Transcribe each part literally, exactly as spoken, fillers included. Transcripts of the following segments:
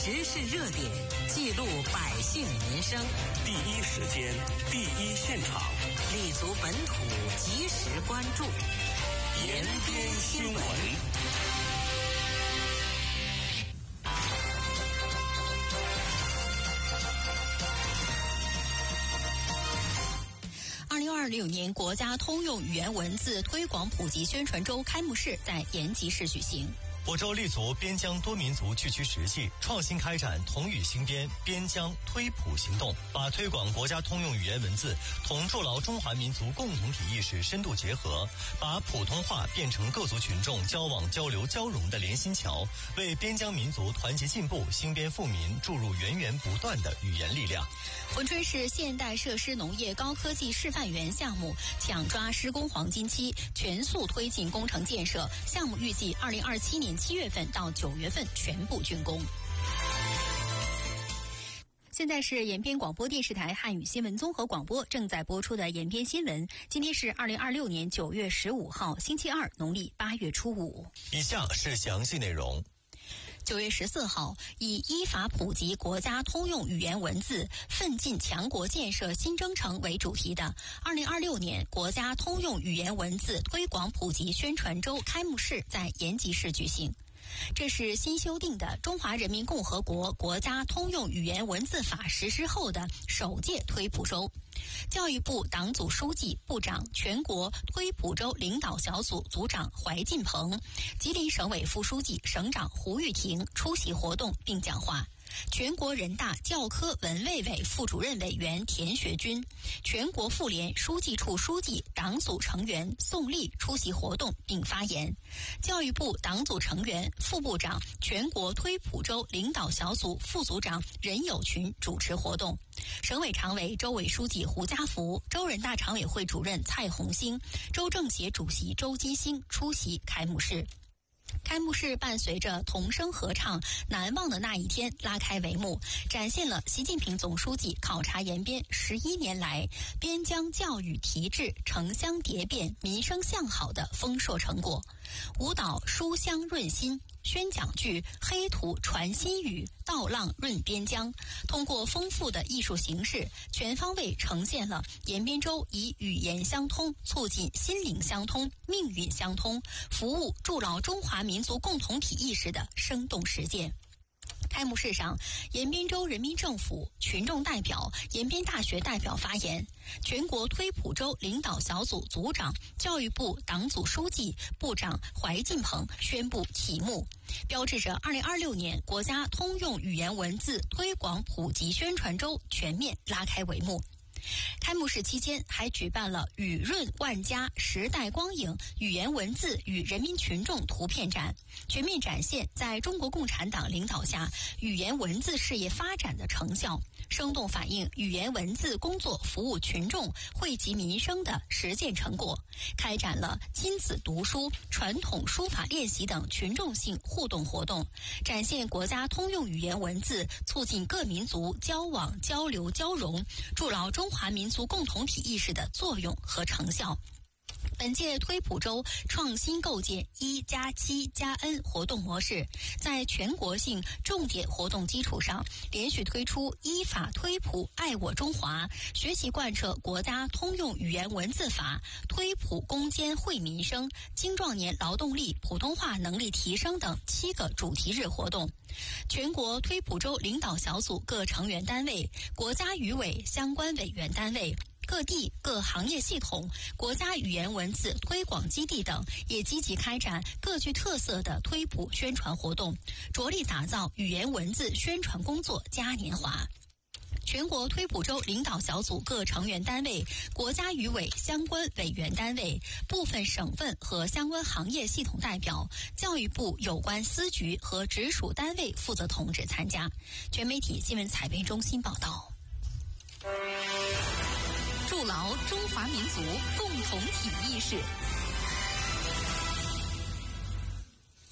时事热点，记录百姓民生， 第一时间，第一现场， 立足本土，及时关注， 延边新闻。 二零二六年国家通用语言文字推广普及宣传周开幕式在延吉市举行。 我州立足边疆多民族聚居实际，创新开展同语兴编边疆推普行动，把推广国家通用语言文字同筑牢中华民族共同体意识深度结合，把普通话变成各族群众交往交流交融的连心桥，为边疆民族团结进步、兴边富民注入源源不断的语言力量。 珲春市现代设施农业高科技示范园项目抢抓施工黄金期，全速推进工程建设，项目预计二零二七年七月份到九月份全部竣工。现在是延边广播电视台汉语新闻综合广播正在播出的延边新闻。今天是二零二六年九月十五号，星期二，农历八月初五。 以下是详细内容。 九月十四号，以依法普及国家通用语言文字，奋进强国建设新征程为主题的二零二六年国家通用语言文字推广普及宣传周开幕式在延吉市举行。这是新修订的《中华人民共和国国家通用语言文字法》实施后的首届推普周。教育部党组书记、部长、全国推普周领导小组组长怀进鹏，吉林省委副书记、省长胡玉婷出席活动并讲话。全国人大教科文卫委副主任委员田学军，全国妇联书记处书记、党组成员宋丽出席活动并发言。教育部党组成员、副部长、全国推普周领导小组副组长任友群主持活动。省委常委、州委书记胡家福、州人大常委会主任蔡红星、州政协主席周金星出席开幕式。开幕式伴随着童声合唱《难忘的那一天》拉开帷幕，展现了习近平总书记考察延边十一年来边疆教育提质、城乡蝶变、民生向好的丰硕成果。舞蹈书香润心，宣讲剧黑土传心语，稻浪润边疆，通过丰富的艺术形式，全方位呈现了延边州以语言相通促进心灵相通、命运相通，服务筑牢中华民族共同体意识的生动实践。开幕式上，延边州人民政府、群众代表、延边大学代表发言。全国推普周领导小组组长、教育部党组书记、部长怀进鹏宣布启幕，标志着二零二六年国家通用语言文字推广普及宣传周全面拉开帷幕。开幕式期间还举办了语润万家、时代光影语言文字与人民群众图片展，全面展现在中国共产党领导下语言文字事业发展的成效，生动反映语言文字工作服务群众、惠及民生的实践成果。开展了亲子读书、传统书法练习等群众性互动活动，展现国家通用语言文字促进各民族交往交流交融、筑牢中华民族共同体意识的作用和成效。本届推普周创新构建一加七加 N 活动模式，在全国性重点活动基础上，连续推出依法推普爱我中华、学习贯彻国家通用语言文字法、推普攻坚惠民生、青壮年劳动力普通话能力提升等七个主题日活动。全国推普周领导小组各成员单位、国家语委相关委员单位、各地各行业系统、国家语言文字推广基地等也积极开展各具特色的推普宣传活动，着力打造语言文字宣传工作嘉年华。全国推普周领导小组各成员单位、国家语委相关委员单位、部分省份和相关行业系统代表、教育部有关司局和直属单位负责同志参加。全媒体新闻采编中心报道。筑牢中华民族共同体意识。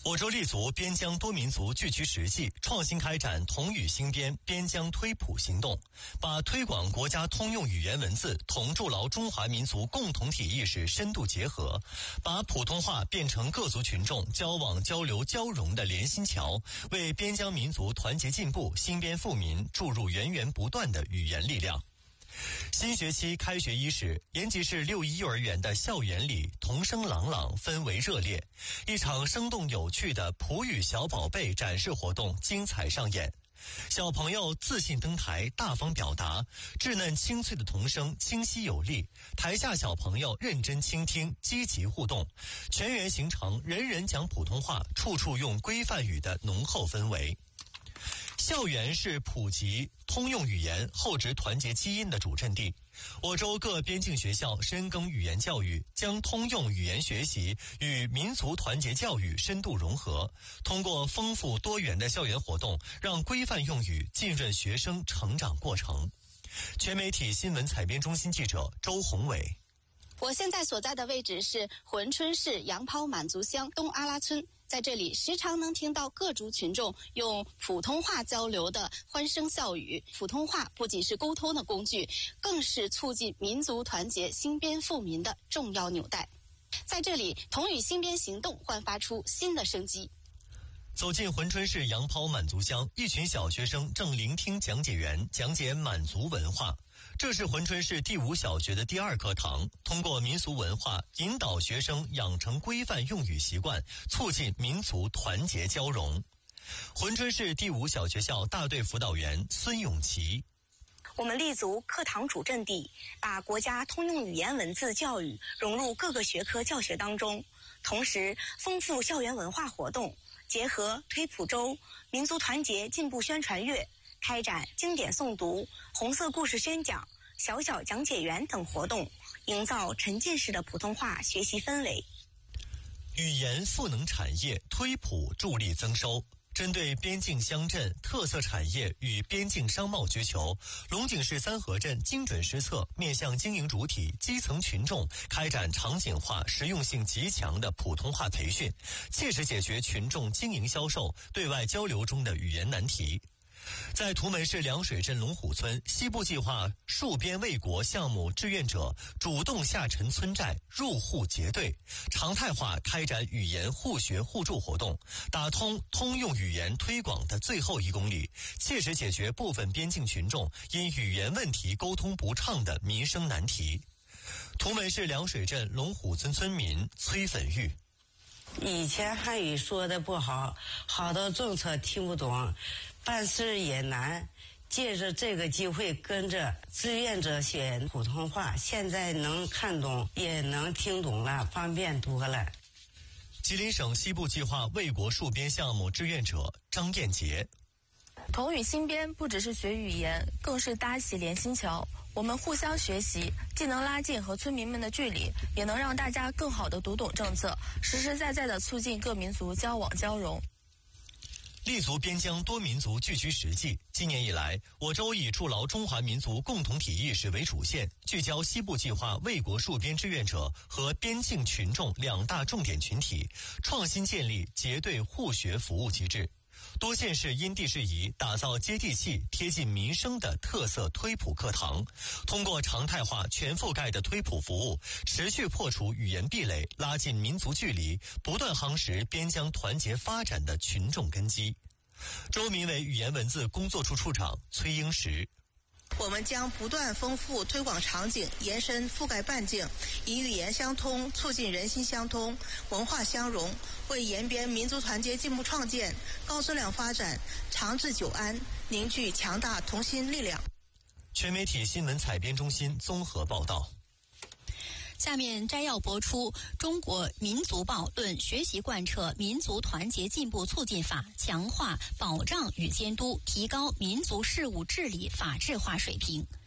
我州立足边疆多民族聚居实际，创新开展同语兴编边疆推普行动，把推广国家通用语言文字同筑牢中华民族共同体意识深度结合，把普通话变成各族群众交往交流交融的联心桥，为边疆民族团结进步、兴编富民注入源源不断的语言力量。新学期开学伊始，延吉市六一幼儿园的校园里童声朗朗，氛围热烈。一场生动有趣的普语小宝贝展示活动精彩上演，小朋友自信登台，大方表达，稚嫩清脆的童声清晰有力，台下小朋友认真倾听，积极互动，全员形成人人讲普通话，处处用规范语的浓厚氛围。校园是普及通用语言、厚植团结基因的主阵地。我州各边境学校深耕语言教育，将通用语言学习与民族团结教育深度融合，通过丰富多元的校园活动，让规范用语浸润学生成长过程。全媒体新闻采编中心记者周宏伟。 我现在所在的位置是珲春市杨抛满族乡东阿拉村，在这里时常能听到各族群众用普通话交流的欢声笑语。普通话不仅是沟通的工具，更是促进民族团结、兴编富民的重要纽带。在这里，同语兴编行动焕发出新的生机。 走进珲春市杨抛满族乡，一群小学生正聆听讲解员讲解满族文化。这是珲春市第五小学的第二课堂，通过民俗文化引导学生养成规范用语习惯，促进民族团结交融。珲春市第五小学校大队辅导员孙永琪。 我们立足课堂主阵地，把国家通用语言文字教育融入各个学科教学当中，同时丰富校园文化活动，结合推普周、民族团结进步宣传月，开展经典诵读、红色故事宣讲、小小讲解员等活动，营造沉浸式的普通话学习氛围。 语言赋能产业，推普助力增收。针对边境乡镇特色产业与边境商贸需求，龙井市三河镇精准施策，面向经营主体、基层群众开展场景化、实用性极强的普通话培训，切实解决群众经营销售、对外交流中的语言难题。在图门市凉水镇龙虎村，西部计划戍边卫国项目志愿者主动下沉村寨，入户结对，常态化开展语言互学互助活动，打通通用语言推广的最后一公里，切实解决部分边境群众因语言问题沟通不畅的民生难题。图门市凉水镇龙虎村村民崔粉玉。 以前汉语说的不好，好多政策听不懂，办事也难。借着这个机会，跟着志愿者学普通话，现在能看懂，也能听懂了，方便多了。 吉林省西部计划卫国戍边项目志愿者张艳杰。 同语兴编不只是学语言，更是搭起联心桥。我们互相学习，既能拉近和村民们的距离，也能让大家更好地读懂政策，实实在在地促进各民族交往交融。 立足边疆多民族聚居实际，今年以来，我州以筑牢中华民族共同体意识为主线，聚焦西部计划卫国戍边志愿者和边境群众两大重点群体，创新建立结对互学服务机制。多县市因地制宜打造接地气、贴近民生的特色推普课堂，通过常态化、全覆盖的推普服务，持续破除语言壁垒，拉近民族距离，不断夯实边疆团结发展的群众根基。州民委语言文字工作处处长崔英石。 我们将不断丰富推广场景，延伸覆盖半径，以语言相通促进人心相通、文化相融，为延边民族团结进步创建、高质量发展、长治久安凝聚强大同心力量。 全媒体新闻采编中心综合报道。 下面摘要播出《中国民族报》论学习贯彻民族团结进步促进法，强化保障与监督，提高民族事务治理法治化水平。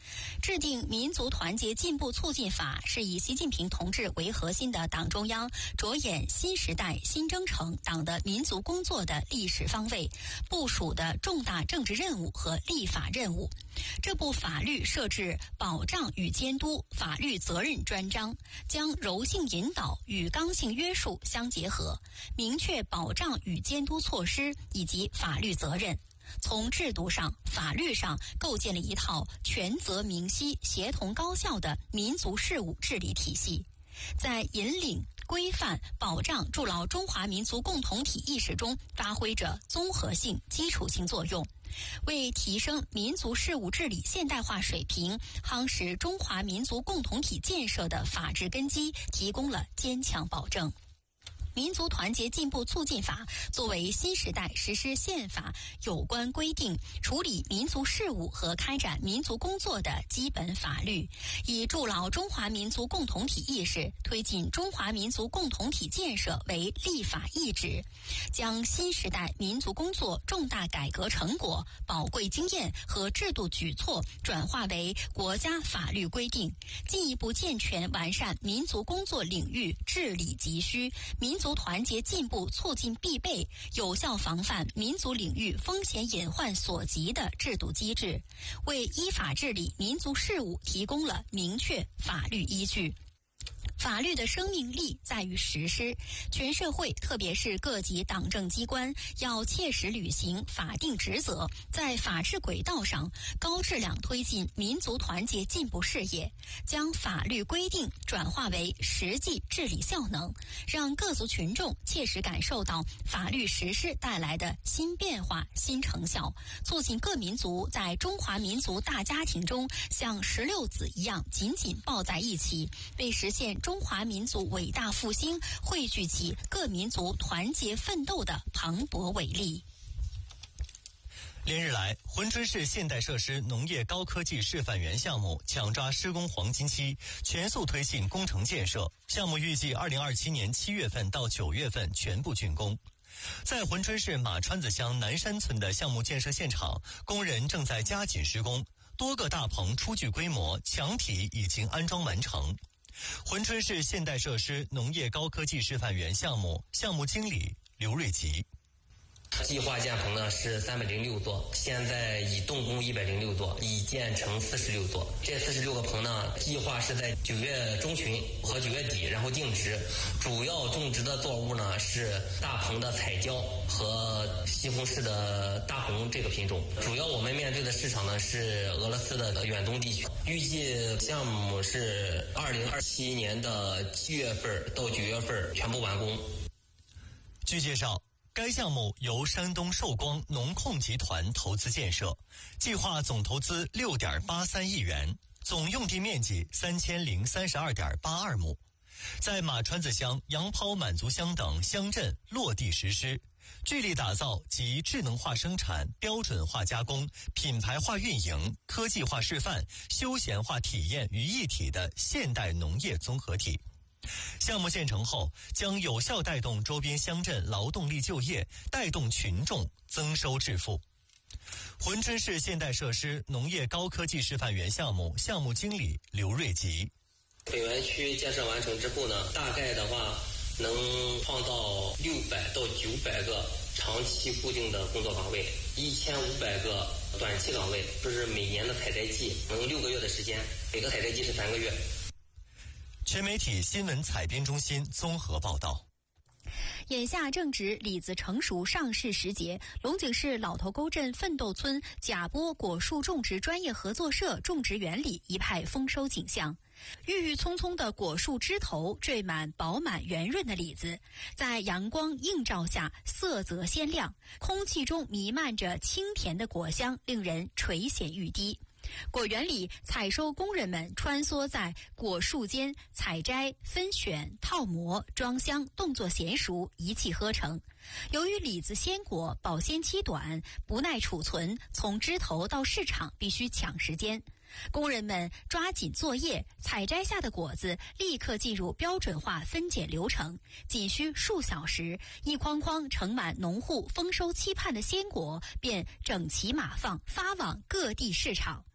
制定民族团结进步促进法是以习近平同志为核心的党中央着眼新时代新征程党的民族工作的历史方位，部署的重大政治任务和立法任务。这部法律设置保障与监督法律责任专章，将柔性引导与刚性约束相结合，明确保障与监督措施以及法律责任。从制度上、法律上构建了一套权责明晰、协同高效的民族事务治理体系，在引领、规范、保障筑牢中华民族共同体意识中发挥着综合性、基础性作用，为提升民族事务治理现代化水平、夯实中华民族共同体建设的法治根基提供了坚强保证。民族团结进步促进法作为新时代实施宪法有关规定、处理民族事务和开展民族工作的基本法律，以筑牢中华民族共同体意识、推进中华民族共同体建设为立法意旨，将新时代民族工作重大改革成果、宝贵经验和制度举措转化为国家法律规定，进一步健全完善民族工作领域治理急需、民族团结进步促进必备、有效防范民族领域风险隐患所及的制度机制，为依法治理民族事务提供了明确法律依据。法律的生命力在于实施，全社会特别是各级党政机关要切实履行法定职责，在法治轨道上高质量推进民族团结进步事业，将法律规定转化为实际治理效能，让各族群众切实感受到法律实施带来的新变化、新成效，促进各民族在中华民族大家庭中像石榴籽一样紧紧抱在一起，为实现中华民族伟大复兴汇聚起各民族团结奋斗的磅礴伟力。 连日来，珲春市现代设施农业高科技示范园项目抢抓施工黄金期，全速推进工程建设。项目预计二零二七年七月份到九月份全部竣工。在珲春市马川子乡南山村的项目建设现场，工人正在加紧施工，多个大棚初具规模，墙体已经安装完成。珲春市现代设施农业高科技示范园项目项目经理刘瑞吉。 计划建棚呢是三百零六座，现在已动工一百零六座，已建成四十六座。这四十六个棚呢，计划是在九月中旬和九月底，然后定植。主要种植的作物呢是大棚的彩椒和西红柿的大红这个品种。主要我们面对的市场呢是俄罗斯的远东地区。预计项目是二零二七年的七月份到九月份全部完工。 据介绍，该项目由山东寿光农控集团投资建设，计划总投资六点八三亿元，总用地面积三千零三十二点八二亩，在马川子乡、杨抛满族乡等乡镇落地实施，致力打造集智能化生产、标准化加工、品牌化运营、科技化示范、休闲化体验于一体的现代农业综合体。项目建成后，将有效带动周边乡镇劳动力就业，带动群众增收致富。珲春市现代设施农业高科技示范园项目项目经理刘瑞吉。 本园区建设完成之后呢，大概的话能创造六百到九百个长期固定的工作岗位，一千五百个短期岗位，就是每年的采摘季能六个月的时间，每个采摘季是三个月。 全媒体新闻采编中心综合报道。 眼下正值李子成熟上市时节，龙井市老头沟镇奋斗村贾波果树种植专业合作社种植园里一派丰收景象。郁郁葱葱的果树枝头缀满饱满圆润的李子，在阳光映照下色泽鲜亮，空气中弥漫着清甜的果香，令人垂涎欲滴。果园里，采收工人们穿梭在果树间采摘、分选、套模、装箱，动作娴熟，一气呵成。由于李子鲜果保鲜期短，不耐储存，从枝头到市场必须抢时间。工人们抓紧作业，采摘下的果子立刻进入标准化分拣流程，仅需数小时，一筐筐盛满农户丰收期盼的鲜果便整齐码放，发往各地市场。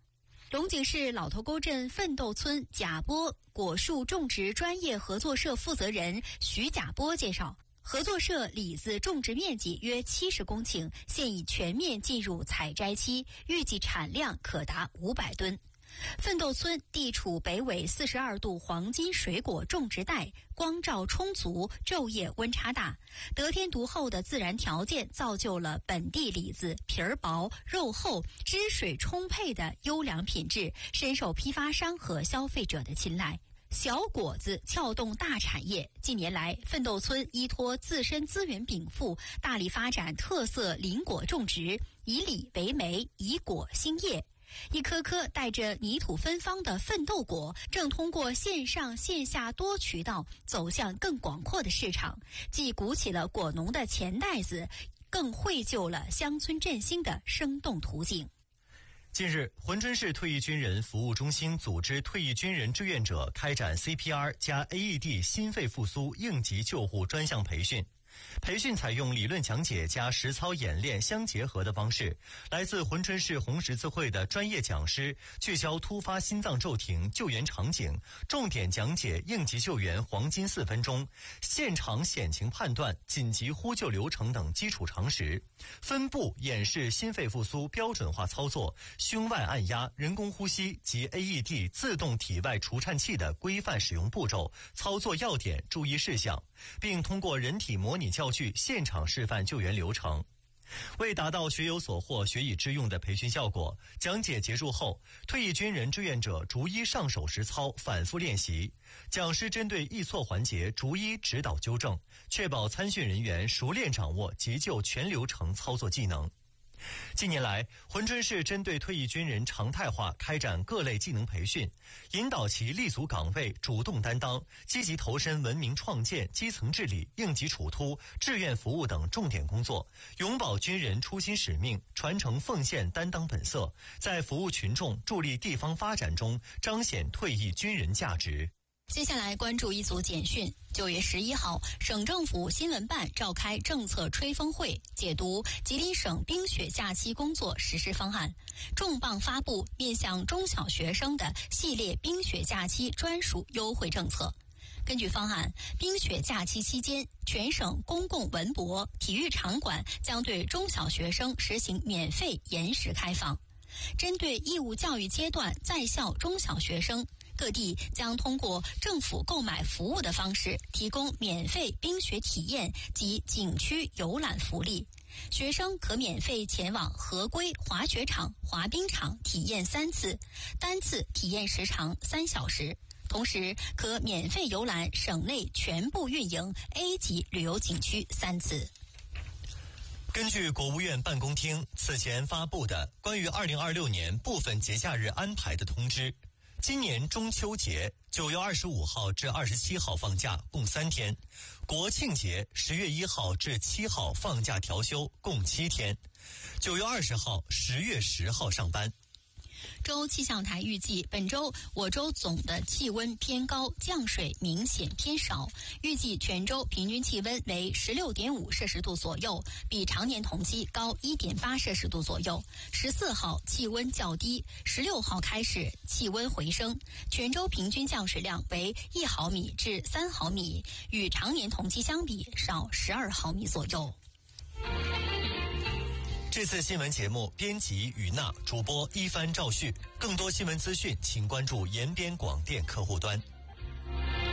龙井市老头沟镇奋斗村贾波果树种植专业合作社负责人徐贾波介绍，合作社李子种植面积约七十公顷，现已全面进入采摘期，预计产量可达五百吨。奋斗村地处北纬四十二度黄金水果种植带，光照充足，昼夜温差大，得天独厚的自然条件造就了本地李子皮儿薄、肉厚、汁水充沛的优良品质，深受批发商和消费者的青睐。小果子撬动大产业，近年来，奋斗村依托自身资源禀赋，大力发展特色林果种植，以李为媒，以果兴业。一颗颗带着泥土芬芳的奋斗果，正通过线上线下多渠道走向更广阔的市场，既鼓起了果农的钱袋子，更绘就了乡村振兴的生动图景。 近日，珲春市退役军人服务中心组织退役军人志愿者开展 C P R 加 A E D 心肺复苏应急救护专项培训。培训采用理论讲解加实操演练相结合的方式，来自珲春市红十字会的专业讲师聚焦突发心脏骤停救援场景，重点讲解应急救援黄金四分钟、现场险情判断、紧急呼救流程等基础常识，分步演示心肺复苏标准化操作、胸外按压、人工呼吸及 A E D 自动体外除颤器的规范使用步骤、操作要点、注意事项，并通过人体模拟教具现场示范救援流程。为达到学有所获、学以致用的培训效果，讲解结束后，退役军人志愿者逐一上手实操，反复练习。讲师针对易错环节逐一指导纠正，确保参训人员熟练掌握急救全流程操作技能。近年来，珲春市针对退役军人常态化开展各类技能培训，引导其立足岗位，主动担当，积极投身文明创建、基层治理、应急处突、志愿服务等重点工作，永葆军人初心使命，传承奉献担当本色，在服务群众、助力地方发展中彰显退役军人价值。 接下来关注一组简讯。九月十一号，省政府新闻办召开政策吹风会，解读吉林省冰雪假期工作实施方案，重磅发布面向中小学生的系列冰雪假期专属优惠政策。根据方案，冰雪假期期间，全省公共文博、体育场馆将对中小学生实行免费延时开放。针对义务教育阶段在校中小学生，各地将通过政府购买服务的方式，提供免费冰雪体验及景区游览福利。学生可免费前往合规滑雪场、滑冰场体验三次，单次体验时长三小时。同时，可免费游览省内全部运营 A 级旅游景区三次。 根据国务院办公厅此前发布的关于二零二六年部分节假日安排的通知，今年中秋节九月二十五号至二十七号放假，共三天；国庆节十月一号至七号放假调休，共七天；九月二十号、十月十号上班。 州气象台预计，本周我州总的气温偏高，降水明显偏少。预计全州平均气温为 十六点五摄氏度左右，比常年同期高 一点八摄氏度左右。十四号气温较低，十六号开始气温回升，全州平均降水量为一毫米至三毫米，与常年同期相比少十二毫米左右。 这次新闻节目编辑于娜，主播一帆赵旭。更多新闻资讯，请关注延边广电客户端。